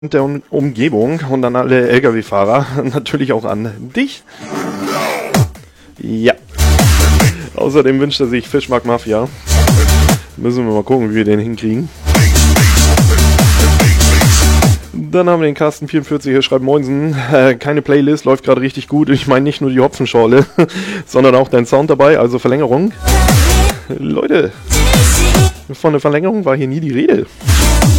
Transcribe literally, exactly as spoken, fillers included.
der um Umgebung und an alle L K W-Fahrer, natürlich auch an dich. Ja. Außerdem wünscht er sich Fischmarkt Mafia. Müssen wir mal gucken, wie wir den hinkriegen. Dann haben wir den Carsten vierundvierzig, hier schreibt Moinsen, äh, keine Playlist, läuft gerade richtig gut. Ich meine nicht nur die Hopfenschorle, sondern auch dein Sound dabei, also Verlängerung. Leute, von der Verlängerung war hier nie die Rede.